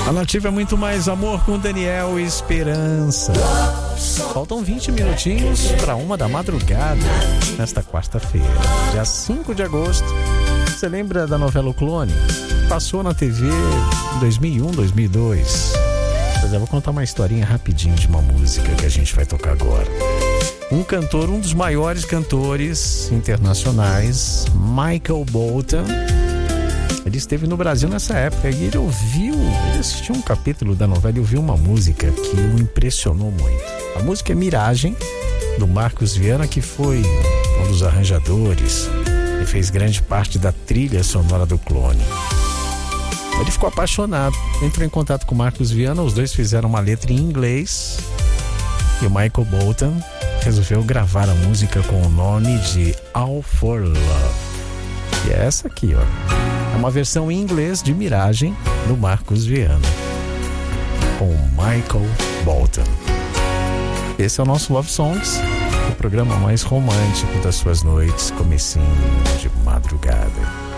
A Nativa é muito mais amor com Daniel Esperança. Faltam 20 minutinhos para 1 da madrugada, nesta quarta-feira, dia 5 de agosto. Você lembra da novela O Clone? Passou na TV em 2001, 2002. Mas eu vou contar uma historinha rapidinho de uma música que a gente vai tocar agora. Um cantor, um dos maiores cantores internacionais, Michael Bolton, ele esteve no Brasil nessa época e ele assistiu um capítulo da novela e ouviu uma música que o impressionou muito. A música é Miragem, do Marcos Viana, que foi um dos arranjadores e fez grande parte da trilha sonora do Clone. Ele ficou apaixonado, entrou em contato com o Marcos Viana, os dois fizeram uma letra em inglês e o Michael Bolton resolveu gravar a música com o nome de All for Love. E é essa aqui, ó. É uma versão em inglês de Miragem, do Marcos Viana, com o Michael Bolton. Esse é o nosso Love Songs, o programa mais romântico das suas noites, comecinho de madrugada.